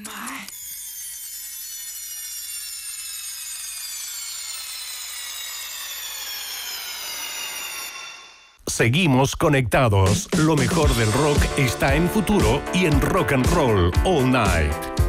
Seguimos conectados. Lo mejor del rock está en Futuro y en Rock and Roll All Night.